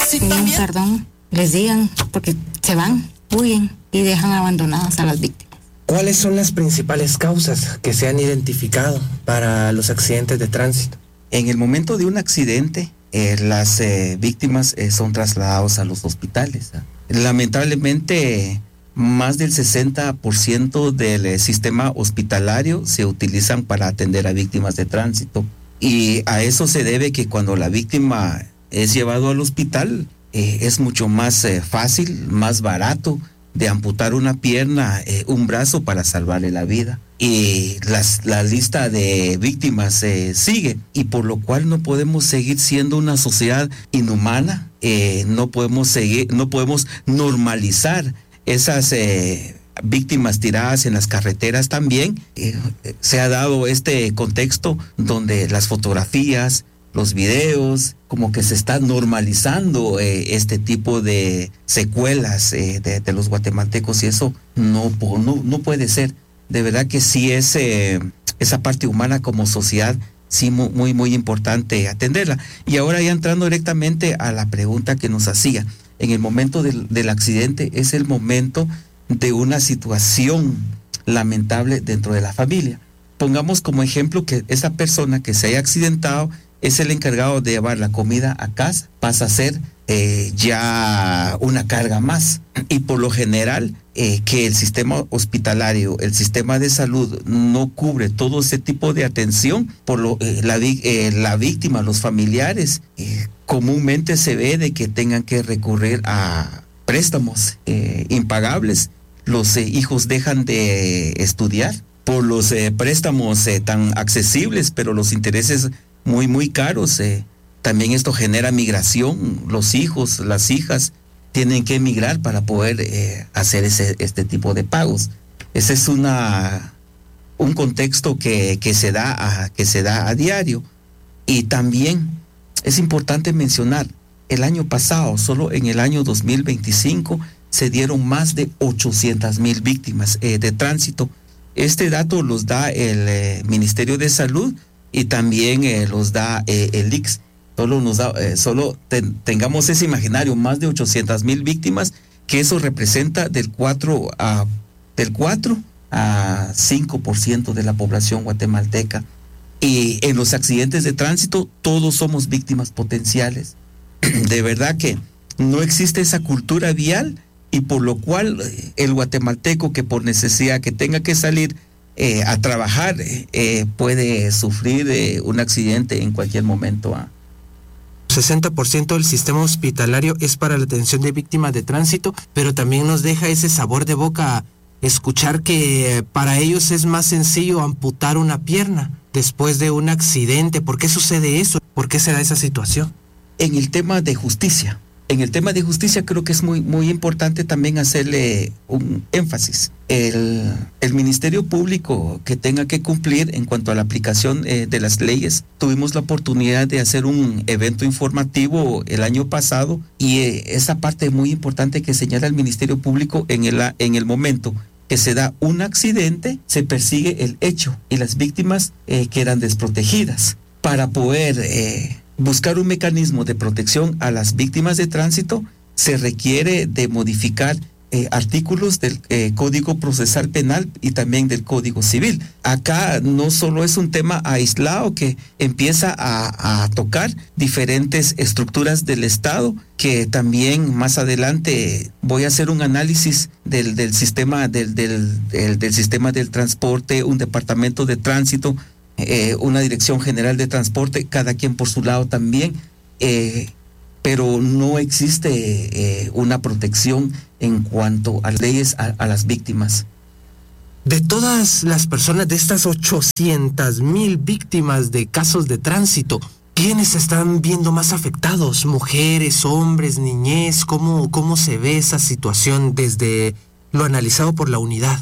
un perdón, les digan, porque se van, huyen y dejan abandonadas a las víctimas. ¿Cuáles son las principales causas que se han identificado para los accidentes de tránsito? En el momento de un accidente, las víctimas son trasladadas a los hospitales. Lamentablemente, más del 60% del sistema hospitalario se utilizan para atender a víctimas de tránsito. Y a eso se debe que cuando la víctima es llevado al hospital, es mucho más fácil, más barato de amputar una pierna, un brazo para salvarle la vida. Y la lista de víctimas sigue, y por lo cual no podemos seguir siendo una sociedad inhumana, no podemos normalizar esas víctimas tiradas en las carreteras también. Se ha dado este contexto donde las fotografías, los videos, como que se está normalizando este tipo de secuelas de los guatemaltecos, y eso no puede ser. De verdad que sí es esa parte humana como sociedad, sí muy, muy importante atenderla. Y ahora ya entrando directamente a la pregunta que nos hacía, en el momento del accidente es el momento de una situación lamentable dentro de la familia. Pongamos como ejemplo que esa persona que se haya accidentado es el encargado de llevar la comida a casa, pasa a ser ya una carga más. Y por lo general, que el sistema hospitalario, el sistema de salud no cubre todo ese tipo de atención, la víctima, los familiares, comúnmente se ve de que tengan que recurrir a préstamos impagables. Los hijos dejan de estudiar por los préstamos tan accesibles, pero los intereses muy, muy caros. También esto genera migración. Los hijos, las hijas tienen que emigrar para poder hacer este tipo de pagos. Ese es un contexto que se da a diario. Y también es importante mencionar, el año pasado, solo en el año 2025, se dieron más de 800,000 víctimas de tránsito. Este dato los da el Ministerio de Salud y también los da el ICS. Tengamos ese imaginario, más de 800,000 víctimas, que eso representa del 4 a 5% de la población guatemalteca. Y en los accidentes de tránsito todos somos víctimas potenciales. De verdad que no existe esa cultura vial, y por lo cual el guatemalteco que por necesidad que tenga que salir a trabajar puede sufrir un accidente en cualquier momento. 60% del sistema hospitalario es para la atención de víctimas de tránsito, pero también nos deja ese sabor de boca escuchar que para ellos es más sencillo amputar una pierna después de un accidente. ¿Por qué sucede eso? ¿Por qué se da esa situación? En el tema de justicia creo que es muy, muy importante también hacerle un énfasis. El Ministerio Público que tenga que cumplir en cuanto a la aplicación de las leyes. Tuvimos la oportunidad de hacer un evento informativo el año pasado, y esa parte muy importante que señala el Ministerio Público: en el momento que se da un accidente, se persigue el hecho y las víctimas quedan desprotegidas. Para poder buscar un mecanismo de protección a las víctimas de tránsito, se requiere de modificar artículos del Código Procesal Penal y también del Código Civil. Acá no solo es un tema aislado que empieza a tocar diferentes estructuras del Estado, que también más adelante voy a hacer un análisis del sistema del sistema del transporte, un departamento de tránsito, una dirección general de transporte, cada quien por su lado también, pero no existe una protección en cuanto a leyes a las víctimas. De todas las personas, de estas 800,000 víctimas de casos de tránsito, ¿quiénes se están viendo más afectados? ¿Mujeres, hombres, niñez? ¿Cómo se ve esa situación desde lo analizado por la unidad?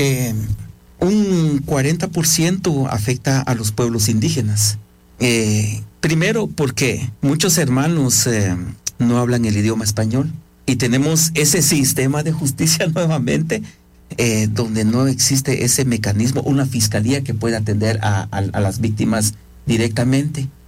Un 40% afecta a los pueblos indígenas. Primero porque muchos hermanos no hablan el idioma español, y tenemos ese sistema de justicia nuevamente donde no existe ese mecanismo, una fiscalía que pueda atender a las víctimas directamente.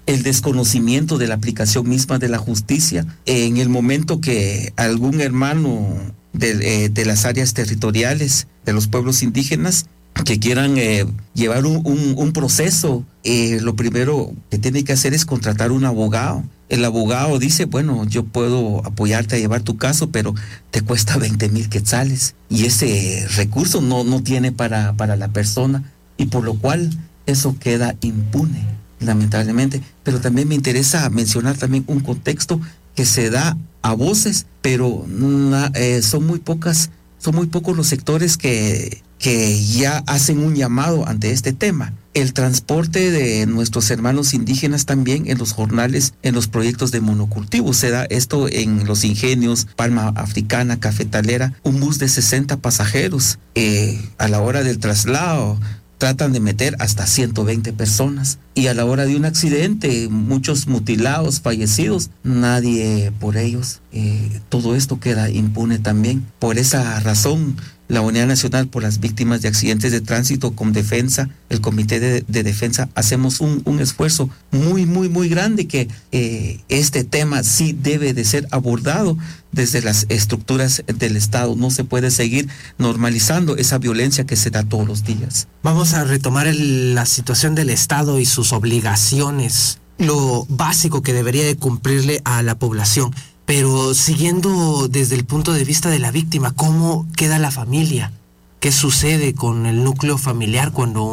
el desconocimiento de la aplicación misma de la justicia. En el momento que algún hermano de las áreas territoriales de los pueblos indígenas que quieran llevar un proceso, lo primero que tiene que hacer es contratar un abogado. El abogado dice, bueno, yo puedo apoyarte a llevar tu caso, pero te cuesta 20,000 quetzales. Y ese recurso no tiene para la persona, y por lo cual eso queda impune, lamentablemente. Pero también me interesa mencionar también un contexto que se da a voces, pero son muy pocos los sectores que ya hacen un llamado ante este tema. El transporte de nuestros hermanos indígenas también en los jornales, en los proyectos de monocultivo. Se da esto en los ingenios, Palma Africana, Cafetalera, un bus de 60 pasajeros. A la hora del traslado tratan de meter hasta 120 personas. Y a la hora de un accidente, muchos mutilados, fallecidos, nadie por ellos. Todo esto queda impune también. Por esa razón, la Unidad Nacional por las Víctimas de Accidentes de Tránsito, con Defensa, el Comité de Defensa, hacemos un esfuerzo muy grande que este tema sí debe de ser abordado desde las estructuras del Estado. No se puede seguir normalizando esa violencia que se da todos los días. Vamos a retomar la situación del Estado y sus obligaciones, lo básico que debería de cumplirle a la población. Pero siguiendo desde el punto de vista de la víctima, ¿cómo queda la familia? ¿Qué sucede con el núcleo familiar cuando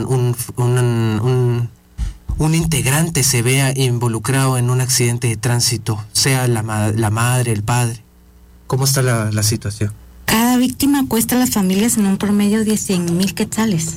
un integrante se vea involucrado en un accidente de tránsito, sea la madre, el padre? ¿Cómo está la situación? Cada víctima cuesta a las familias en un promedio de 100,000 quetzales.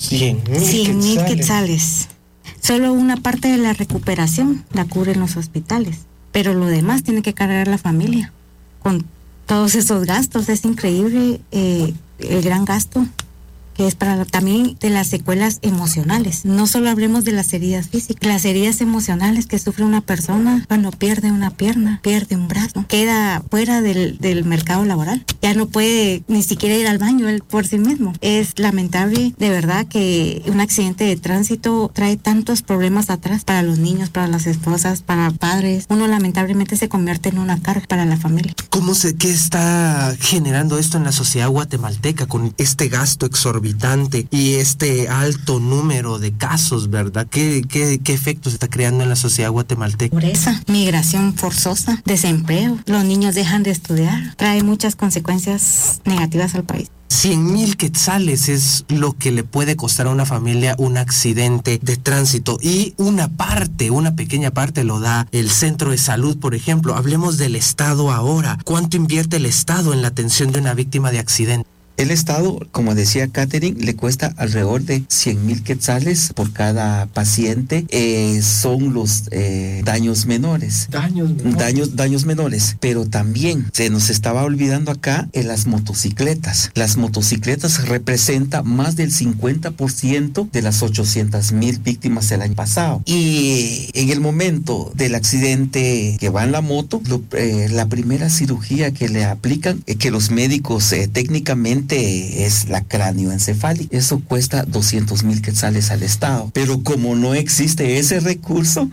100,000 quetzales. Solo una parte de la recuperación la cubren los hospitales, pero lo demás tiene que cargar la familia con todos esos gastos. Es increíble el gran gasto que es para también de las secuelas emocionales. No solo hablemos de las heridas físicas, las heridas emocionales que sufre una persona cuando pierde una pierna, pierde un brazo, queda fuera del mercado laboral, ya no puede ni siquiera ir al baño él por sí mismo. Es lamentable, de verdad, que un accidente de tránsito trae tantos problemas atrás para los niños, para las esposas, para padres. Uno lamentablemente se convierte en una carga para la familia. ¿Qué está generando esto en la sociedad guatemalteca con este gasto exorbitante y este alto número de casos, verdad? ¿Qué efectos está creando en la sociedad guatemalteca? Pobreza, migración forzosa, desempleo, los niños dejan de estudiar, trae muchas consecuencias negativas al país. 100,000 quetzales es lo que le puede costar a una familia un accidente de tránsito, y una pequeña parte lo da el centro de salud, por ejemplo. Hablemos del Estado ahora. ¿Cuánto invierte el Estado en la atención de una víctima de accidente? El Estado, como decía Catherine, le cuesta alrededor de 100,000 quetzales por cada paciente. Son los daños menores. Daños menores. Pero también se nos estaba olvidando acá las motocicletas. Las motocicletas representan más del 50% de las 800,000 víctimas el año pasado. Y en el momento del accidente que va en la moto, la primera cirugía que le aplican, que los médicos técnicamente es la cráneoencefálica. Eso cuesta 200,000 quetzales al Estado. Pero como no existe ese recurso,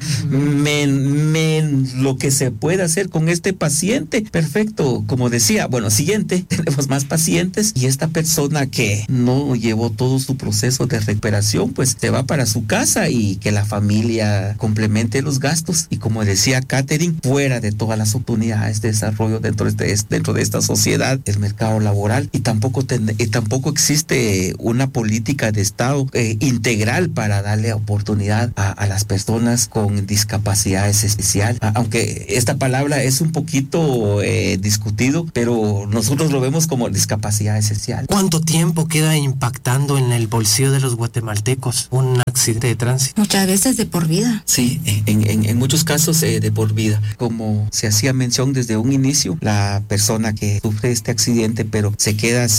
lo que se puede hacer con este paciente, perfecto. Como decía, bueno, siguiente, tenemos más pacientes, y esta persona que no llevó todo su proceso de recuperación, pues se va para su casa y que la familia complemente los gastos. Y como decía Catherine, fuera de todas las oportunidades de desarrollo dentro de esta sociedad, el mercado laboral, y tampoco existe una política de Estado integral para darle oportunidad a las personas con discapacidades especiales. Aunque esta palabra es un poquito discutido, pero nosotros lo vemos como discapacidad esencial. ¿Cuánto tiempo queda impactando en el bolsillo de los guatemaltecos un accidente de tránsito? Muchas veces de por vida. Sí, en muchos casos de por vida. Como se hacía mención desde un inicio, la persona que sufre este accidente pero se queda sin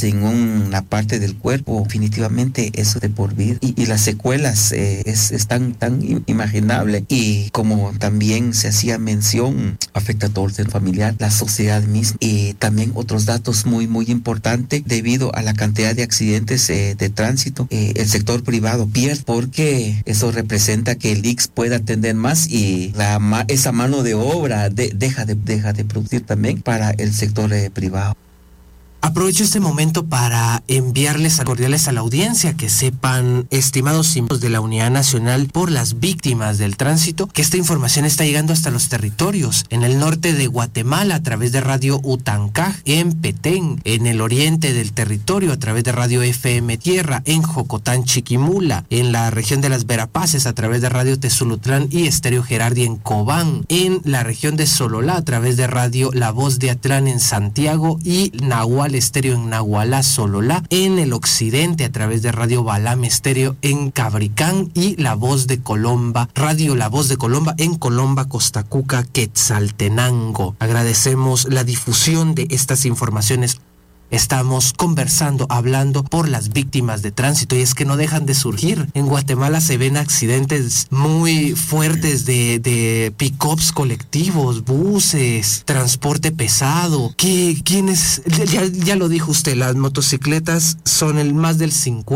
en una parte del cuerpo, definitivamente eso de por vida. Y las secuelas es tan imaginable. Y como también se hacía mención, afecta a todo el ser familiar, la sociedad misma. Y también otros datos muy importantes, debido a la cantidad de accidentes de tránsito, el sector privado pierde, porque eso representa que el ICS pueda atender más y esa mano de obra deja de producir también para el sector privado. Aprovecho este momento para enviarles cordiales a la audiencia que sepan, estimados miembros de la Unidad Nacional por las Víctimas del Tránsito, que esta información está llegando hasta los territorios, en el norte de Guatemala a través de Radio Utancaj, en Petén, en el oriente del territorio a través de Radio FM Tierra, en Jocotán, Chiquimula, en la región de las Verapaces a través de Radio Tezulutlán y Estéreo Gerardi en Cobán, en la región de Sololá a través de Radio La Voz de Atlán en Santiago y Nahual Estéreo en Nahualá, Sololá, en el occidente a través de Radio Balam Estéreo en Cabricán y La Voz de Colomba, Radio La Voz de Colomba en Colomba, Costacuca, Quetzaltenango. Agradecemos la difusión de estas informaciones. Estamos conversando, hablando por las víctimas de tránsito, y es que no dejan de surgir. En Guatemala se ven accidentes muy fuertes de pick-ups colectivos, buses, transporte pesado. ¿Quiénes? Ya lo dijo usted, las motocicletas son el más del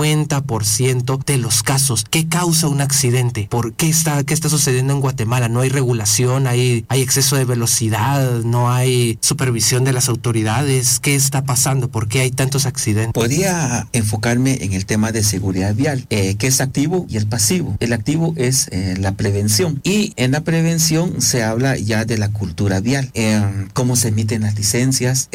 50% de los casos. ¿Qué causa un accidente? ¿Por qué está sucediendo en Guatemala? No hay regulación, hay exceso de velocidad, no hay supervisión de las autoridades. ¿Qué está pasando? ¿Por qué hay tantos accidentes? Podría enfocarme en el tema de seguridad vial, que es activo y el pasivo. El activo es la prevención, y en la prevención se habla ya de la cultura vial, cómo se emiten las licencias,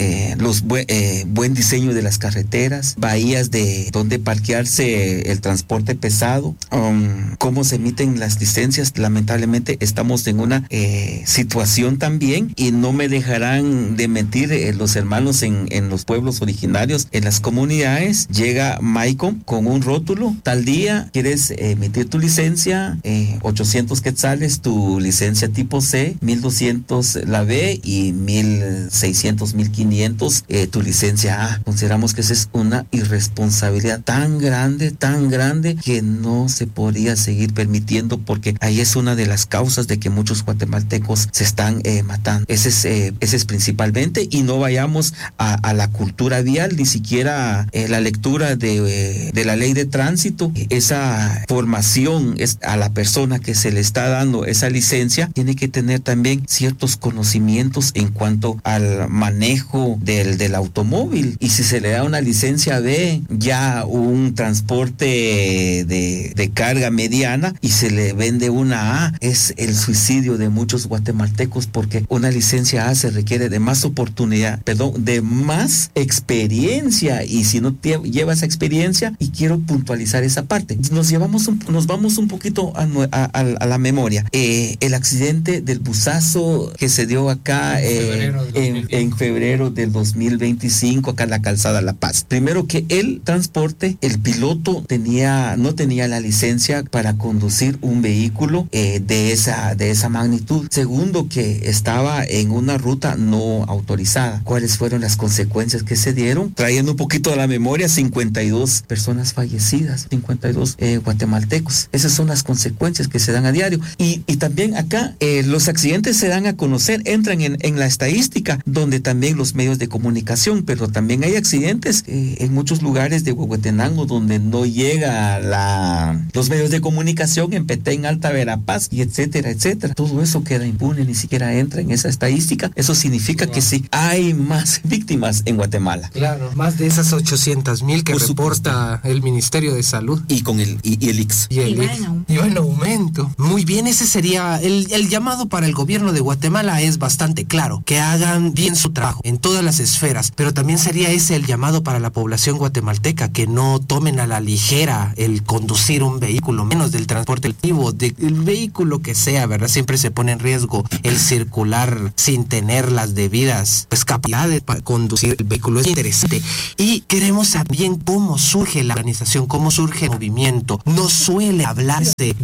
buen diseño de las carreteras, bahías de donde parquearse el transporte pesado, cómo se emiten las licencias. Lamentablemente estamos en una situación también, y no me dejarán de mentir los hermanos en los pueblos originarios, en las comunidades. Llega Maicon con un rótulo: tal día quieres emitir tu licencia, 800 quetzales tu licencia tipo C, 1200 la B y 1600, 1500 tu licencia A. Consideramos que esa es una irresponsabilidad tan grande que no se podría seguir permitiendo, porque ahí es una de las causas de que muchos guatemaltecos se están matando. Ese es principalmente, y no vayamos a la cultura vial, ni siquiera la lectura de la ley de tránsito. Esa formación es a la persona que se le está dando esa licencia, tiene que tener también ciertos conocimientos en cuanto al manejo del automóvil. Y si se le da una licencia B, ya un transporte de carga mediana, y se le vende una A, es el suicidio de muchos guatemaltecos, porque una licencia A se requiere de más de más experiencia, y si no lleva esa experiencia, y quiero puntualizar esa parte, nos vamos un poquito a la memoria. El accidente del busazo que se dio acá en febrero del 2025, acá en la calzada La Paz. Primero, que el transporte, el piloto no tenía la licencia para conducir un vehículo de esa magnitud. Segundo, que estaba en una ruta no autorizada. ¿Cuáles fueron las consecuencias que se dieron? Trayendo un poquito a la memoria, 52 personas fallecidas, 52 guatemaltecos. Esas son las consecuencias que se dan a diario. Y también acá los accidentes se dan a conocer, entran en la estadística, donde también los medios de comunicación, pero también hay accidentes en muchos lugares de Huehuetenango donde no llega los medios de comunicación, en Petén, Alta Verapaz, y etcétera. Todo eso queda impune, ni siquiera entra en esa estadística. Eso significa que sí hay más víctimas en Guatemala. Claro, más de esas 800,000 que reporta el Ministerio de Salud. Y con el IX. Y va en aumento. Muy bien, ese sería el llamado para el gobierno de Guatemala. Es bastante claro, que hagan bien su trabajo en todas las esferas, pero también sería ese el llamado para la población guatemalteca, que no tomen a la ligera el conducir un vehículo, menos del transporte colectivo, del vehículo que sea, ¿verdad? Siempre se pone en riesgo el circular sin tener las debidas capacidades para conducir el vehículo. Es interesante. Y queremos también cómo surge la organización, cómo surge el movimiento. No suele hablarse de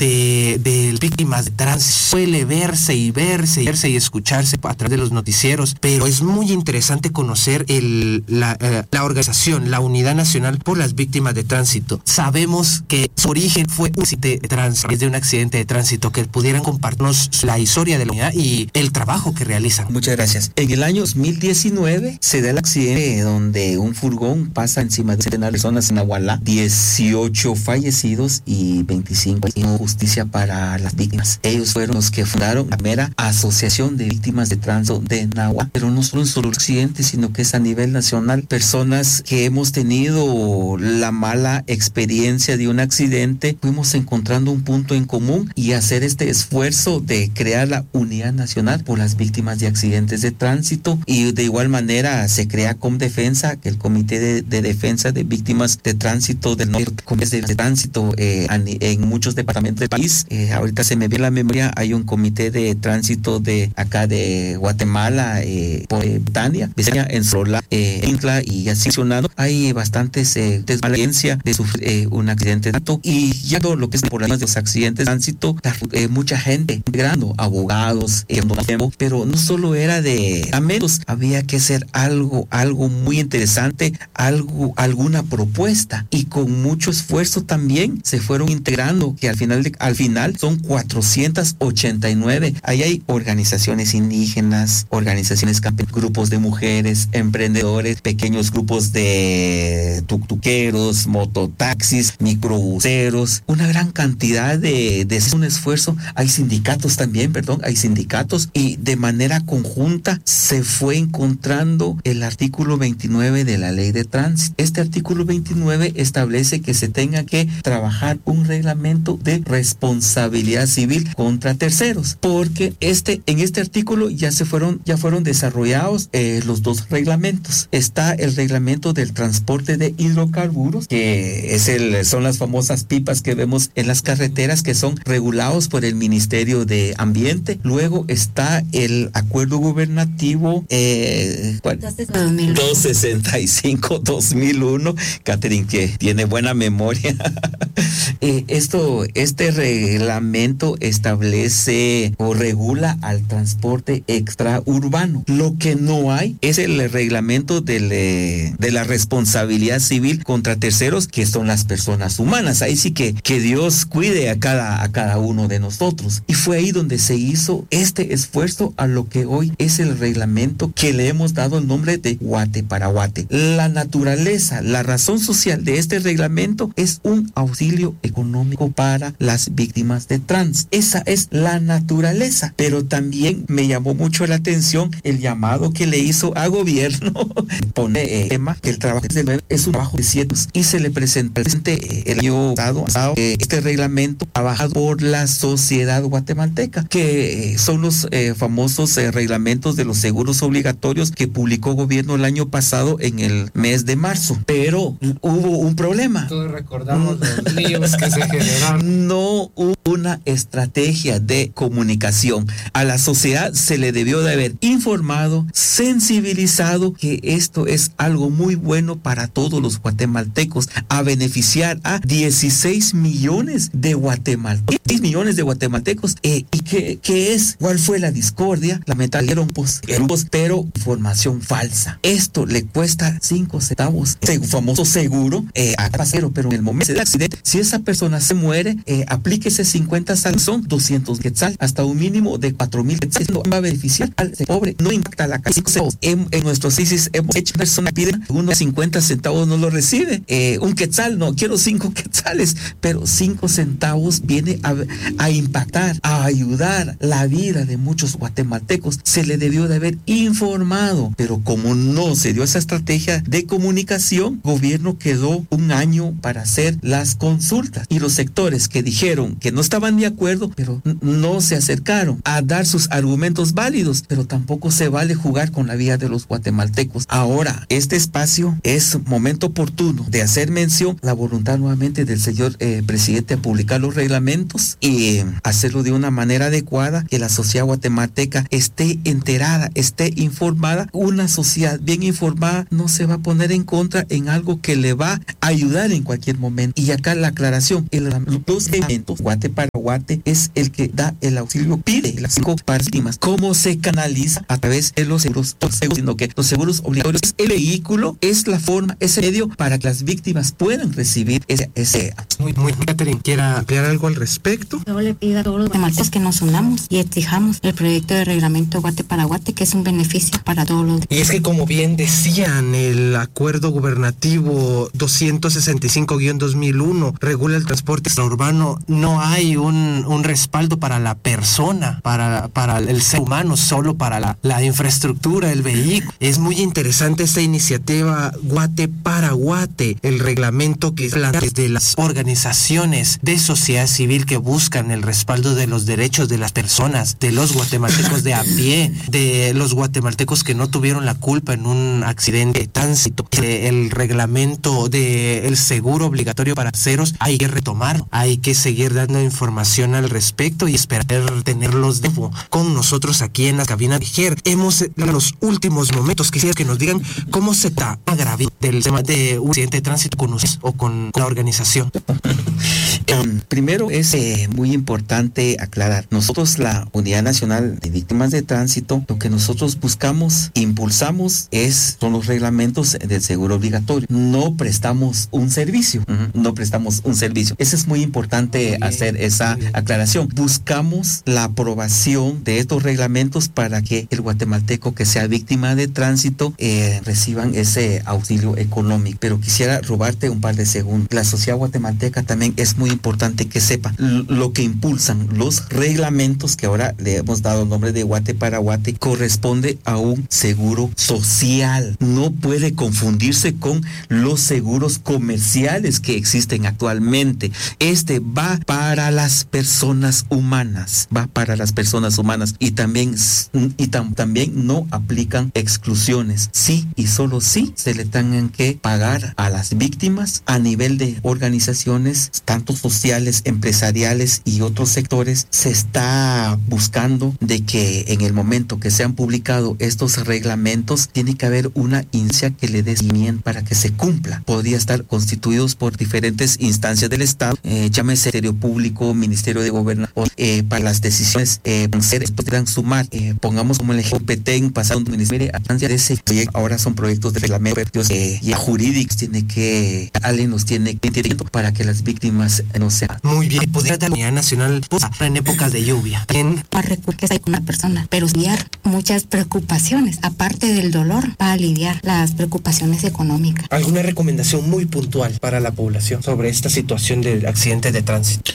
de víctimas de tránsito suele verse y escucharse a través de los noticieros, pero es muy interesante conocer la organización, la Unidad Nacional por las Víctimas de Tránsito. Sabemos que su origen fue un accidente de tránsito, es de un accidente de tránsito, que pudieran compartirnos la historia de la unidad y el trabajo que realizan. Muchas gracias. En el año 2019 se da el accidente donde un furgón pasa encima de 70 personas en Nahualá, 18 fallecidos y 25 justicia para las víctimas. Ellos fueron los que fundaron la primera Asociación de Víctimas de Tránsito de Nahuatl, pero no solo un accidente, sino que es a nivel nacional. Personas que hemos tenido la mala experiencia de un accidente, fuimos encontrando un punto en común y hacer este esfuerzo de crear la Unidad Nacional por las Víctimas de Accidentes de Tránsito, y de igual manera se crea Comdefensa, que el Comité de Defensa de Víctimas de Tránsito del Norte, de Tránsito en muchos departamentos del país. Ahorita se me viene a la memoria, hay un comité de tránsito de acá de Guatemala, por Tania, en Sola, Incla, y así funcionando. Hay bastantes experiencia de sufrir un accidente de tránsito, y ya todo lo que es por de los accidentes de tránsito, mucha gente integrando, abogados, pero no solo era de amenos, había que hacer algo muy interesante, alguna propuesta, y con mucho esfuerzo también se fueron integrando, que al final son 489. Ahí hay organizaciones indígenas, organizaciones campesinas, grupos de mujeres, emprendedores, pequeños grupos de tuctuqueros, mototaxis, microbuseros, una gran cantidad de un esfuerzo. Hay sindicatos también, y de manera conjunta se fue encontrando el artículo 29 de la Ley de Tránsito. Este artículo 29 establece que se tenga que trabajar un reglamento de responsabilidad civil contra terceros, porque en este artículo ya fueron desarrollados los dos reglamentos. Está el reglamento del transporte de hidrocarburos, que son las famosas pipas que vemos en las carreteras, que son regulados por el Ministerio de Ambiente. Luego está el acuerdo gubernativo 265-2001, Catherine, que tiene buena memoria. Este reglamento establece o regula al transporte extraurbano. Lo que no hay es el reglamento de la responsabilidad civil contra terceros, que son las personas humanas. Ahí sí que Dios cuide a cada uno de nosotros. Y fue ahí donde se hizo este esfuerzo a lo que hoy es el reglamento, que le hemos dado el nombre de Guate para Guate. La naturaleza, la razón social de este reglamento es un auxilio económico para las víctimas de tránsito. Esa es la naturaleza. Pero también me llamó mucho la atención el llamado que le hizo a gobierno. Pone tema que el trabajo es un trabajo de 7 años, y se le presenta el año pasado este reglamento trabajado por la sociedad guatemalteca, que son los famosos reglamentos de los seguros obligatorios que publicó gobierno el año pasado en el mes de marzo. Pero hubo un problema. Todos recordamos los líos que se generaron. No hubo una estrategia de comunicación. A la sociedad se le debió de haber informado, sensibilizado, que esto es algo muy bueno para todos los guatemaltecos, a beneficiar a 16 millones de guatemaltecos. 10 millones de guatemaltecos. ¿Y qué es? ¿Cuál fue la discordia? Lamentablemente, pero información falsa. Esto le cuesta 5 centavos. Famoso seguro a pasero, pero en el momento del accidente, si esa persona se muere, aplíquese 50 sal, son 200 quetzal, hasta un mínimo de 4,000 quetzales. No va a beneficiar al pobre, no impacta la casa. En nuestros ISIS hemos hecho persona pide unos 50 centavos, no lo recibe. Un quetzal, no, quiero 5 quetzales, pero 5 centavos viene a impactar, a ayudar la vida de muchos guatemaltecos. Se le debió de haber informado, pero como no se dio esa estrategia de comunicación, el gobierno quedó un año para hacer las consultas, y los sectores que dijeron que no estaban de acuerdo, pero no se acercaron a dar sus argumentos válidos. Pero tampoco se vale jugar con la vida de los guatemaltecos. Ahora, este espacio es momento oportuno de hacer mención la voluntad nuevamente del señor presidente a publicar los reglamentos y hacerlo de una manera adecuada, que la sociedad guatemalteca esté enterada, esté informada. Una sociedad bien informada no se va a poner en contra en algo que le va a ayudar en cualquier momento. Y acá la aclaración, los reglamentos Guate para Guate es el que da el auxilio, pide las 5 para las víctimas. ¿Cómo se canaliza? A través de los seguros, sino que los seguros obligatorios es el vehículo, es la forma, ese medio para que las víctimas puedan recibir ese. Muy, Catherine, ¿quiera ampliar algo al respecto? Yo le pido a todos los guatemaltecos que nos unamos y exijamos el proyecto de reglamento Guate para Guate, que es un beneficio para todos los. Y es que, como bien decían, el acuerdo gubernativo 265-2001 regula el transporte urbano. No hay un respaldo para la persona, para el ser humano, solo para la infraestructura, el vehículo. Es muy interesante esta iniciativa Guate para Guate, el reglamento que plantea desde las organizaciones de sociedad civil que buscan el respaldo de los derechos de las personas, de los guatemaltecos de a pie, de los guatemaltecos que no tuvieron la culpa en un accidente de tránsito. El reglamento del seguro obligatorio para terceros hay que retomarlo, hay que seguir dando información al respecto y esperar tenerlos con nosotros aquí en la cabina de GER. Hemos en los últimos momentos quisiera que nos digan cómo se está agravando del tema de un accidente de tránsito con ustedes o con la organización. Primero es muy importante aclarar, nosotros la Unidad Nacional de Víctimas de Tránsito, lo que nosotros buscamos, impulsamos son los reglamentos del seguro obligatorio. No prestamos un servicio, Eso es muy importante hacer esa aclaración. Buscamos la aprobación de estos reglamentos para que el guatemalteco que sea víctima de tránsito reciban ese auxilio económico. Pero quisiera robarte un par de segundos. La sociedad guatemalteca también es muy importante que sepa lo que impulsan los reglamentos, que ahora le hemos dado el nombre de Guate para Guate, corresponde a un seguro social. No puede confundirse con los seguros comerciales que existen actualmente. Este va para las personas humanas, y también no aplican exclusiones. Sí y solo sí se le tengan que pagar a las víctimas a nivel de organizaciones, tanto sociales, empresariales y otros sectores. Se está buscando de que en el momento que se han publicado estos reglamentos tiene que haber una instancia que le dé seguimiento para que se cumpla. Podría estar constituidos por diferentes instancias del Estado, llámese Ministerio Público, Ministerio de Gobernación, para las decisiones podrán sumar, pongamos como el ejemplo Petén, pasando un ministerio a instancia de ese proyecto. Ahora son proyectos de reglamentos y jurídicos, alguien los tiene que para que las víctimas no sean. Muy bien, podría dar la Unidad Nacional en épocas de lluvia. Para recursos hay con una persona, pero aliviar muchas preocupaciones, aparte del dolor, para aliviar las preocupaciones económicas. ¿Alguna recomendación muy puntual para la población sobre esta situación del accidente de tránsito?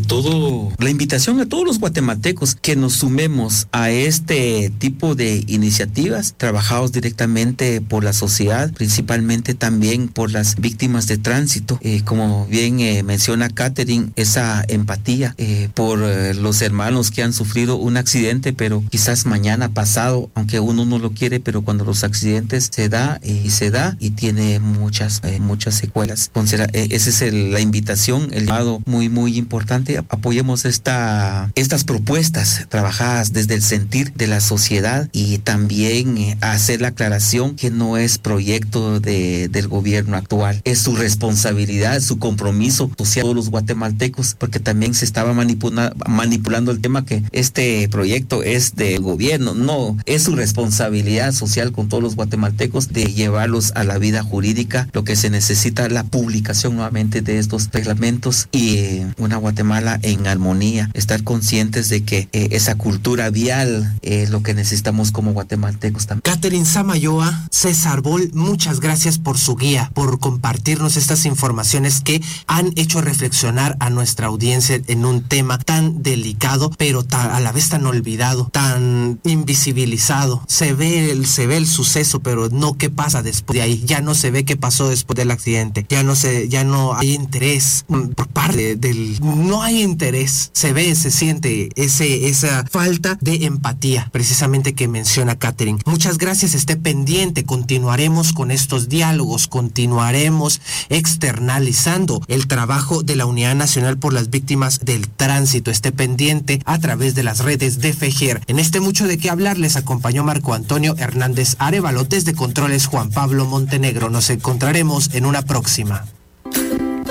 La invitación a todos los guatemaltecos que nos sumemos a este tipo de iniciativas trabajados directamente por la sociedad, principalmente también por las víctimas de tránsito, como bien menciona Catherine, esa empatía por los hermanos que han sufrido un accidente, pero quizás mañana, pasado, aunque uno no lo quiere, pero cuando los accidentes se da y tiene muchas secuelas. Entonces, esa es la invitación, el llamado muy importante. Apoyemos estas propuestas trabajadas desde el sentir de la sociedad y también hacer la aclaración que no es proyecto del gobierno actual, es su responsabilidad, su compromiso social, todos los guatemaltecos, porque también se estaba manipulando el tema que este proyecto es del gobierno. No, es su responsabilidad social con todos los guatemaltecos de llevarlos a la vida jurídica. Lo que se necesita, la publicación nuevamente de estos reglamentos y una Guatemala en armonía, estar conscientes de que esa cultura vial es lo que necesitamos como guatemaltecos también. Catherine Samayoa, César Bol, muchas gracias por su guía, por compartirnos estas informaciones que han hecho reflexionar a nuestra audiencia en un tema tan delicado, pero a la vez tan olvidado, tan invisibilizado. Se ve el suceso, pero no qué pasa después de ahí. Ya no se ve qué pasó después del accidente. Ya no hay interés por parte no hay interés. Se ve, se siente esa falta de empatía, precisamente que menciona Catherine. Muchas gracias, esté pendiente. Continuaremos con estos diálogos, continuaremos externalizando el trabajo de la Unidad Nacional por las Víctimas del Tránsito. Esté pendiente a través de las redes de FEGER. En este mucho de qué hablar les acompañó Marco Antonio Hernández Arevalo, desde Controles Juan Pablo Montenegro. Nos encontraremos en una próxima.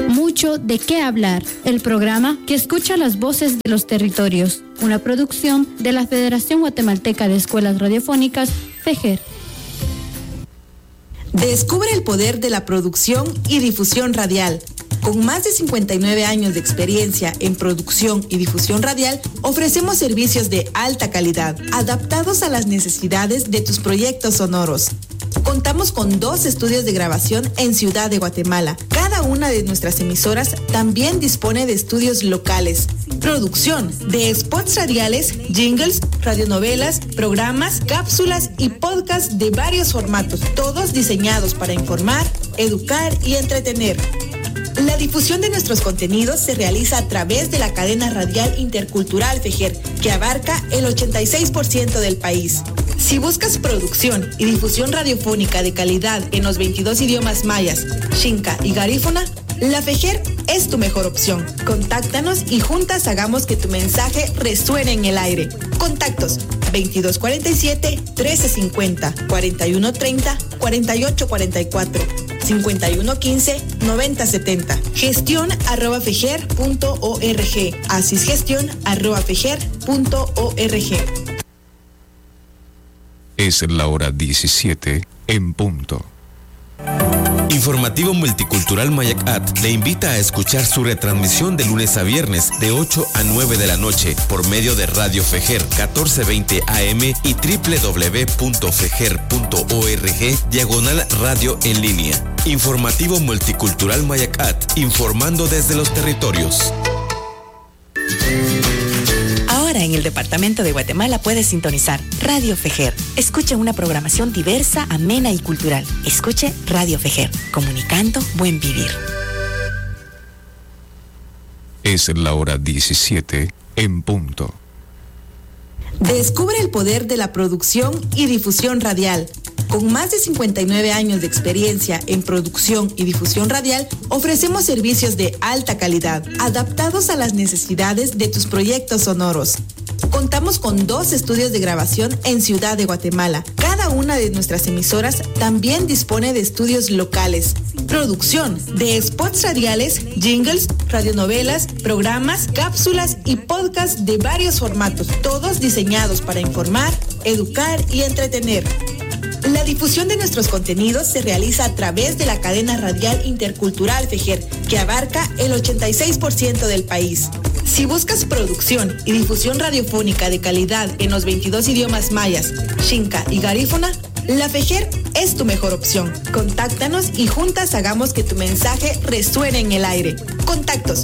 Mucho de qué hablar, el programa que escucha las voces de los territorios, una producción de la Federación Guatemalteca de Escuelas Radiofónicas, FEGER. Descubre el poder de la producción y difusión radial. Con más de 59 años de experiencia en producción y difusión radial, ofrecemos servicios de alta calidad, adaptados a las necesidades de tus proyectos sonoros. Contamos con 2 estudios de grabación en Ciudad de Guatemala. Cada una de nuestras emisoras también dispone de estudios locales. Producción de spots radiales, jingles, radionovelas, programas, cápsulas y podcasts de varios formatos, todos diseñados para informar, educar y entretener. La difusión de nuestros contenidos se realiza a través de la cadena radial intercultural FEGER, que abarca el 86% del país. Si buscas producción y difusión radiofónica de calidad en los 22 idiomas mayas, xinca y garífuna, la FEGER es tu mejor opción. Contáctanos y juntas hagamos que tu mensaje resuene en el aire. Contactos 2247-1350, 4130-4844, 5115-9070. Gestión@feger.org. asisgestión@feger.org. Es la hora 17 en punto. Informativo Multicultural Mayacat le invita a escuchar su retransmisión de lunes a viernes de 8 a 9 de la noche por medio de Radio FEGER 1420 AM y www.feger.org/radio en línea. Informativo Multicultural Mayacat, informando desde los territorios. Ahora en el departamento de Guatemala puedes sintonizar Radio FEGER. Escuche una programación diversa, amena y cultural. Escuche Radio FEGER, comunicando buen vivir. Es la hora 17 en punto. Descubre el poder de la producción y difusión radial. Con más de 59 años de experiencia en producción y difusión radial, ofrecemos servicios de alta calidad, adaptados a las necesidades de tus proyectos sonoros. Contamos con 2 estudios de grabación en Ciudad de Guatemala. Cada una de nuestras emisoras también dispone de estudios locales. Producción de spots radiales, jingles, radionovelas, programas, cápsulas y podcasts de varios formatos, todos diseñados para informar, educar y entretener. La difusión de nuestros contenidos se realiza a través de la cadena radial intercultural FEGER, que abarca el 86% del país. Si buscas producción y difusión radiofónica de calidad en los 22 idiomas mayas, xinca y garífuna, la FEGER es tu mejor opción. Contáctanos y juntas hagamos que tu mensaje resuene en el aire. Contactos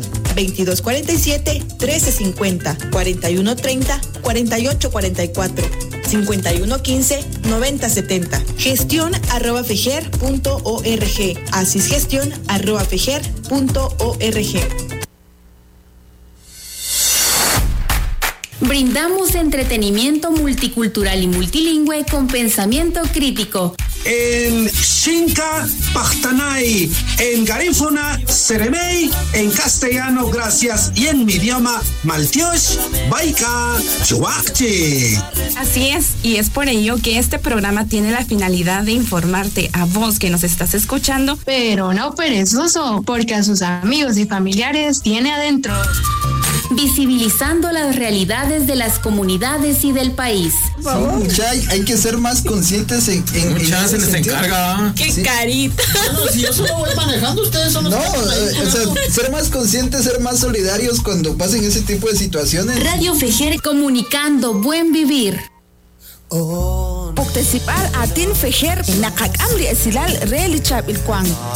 2247-1350, 4130, 4844. 5115-9070. Gestión@feger.org. asisgestión@feger.org. Brindamos entretenimiento multicultural y multilingüe con pensamiento crítico. En xinca, pachtanay, en garífuna, seremey, en castellano, gracias, y en mi idioma, maltiosh, baika, chuakchi. Así es, y es por ello que este programa tiene la finalidad de informarte a vos que nos estás escuchando, pero no perezoso, porque a sus amigos y familiares tiene adentro. Visibilizando las realidades de las comunidades y del país. Sí, hay que ser más conscientes en muchas se les encarga. ¡Qué sí. Carita! Bueno, si yo solo voy manejando, ustedes son los ser más conscientes, ser más solidarios cuando pasen ese tipo de situaciones. Radio FEGER, comunicando buen vivir. Participar a Tin FEGER, Nakak Amri Esilal Reali Chabilquan.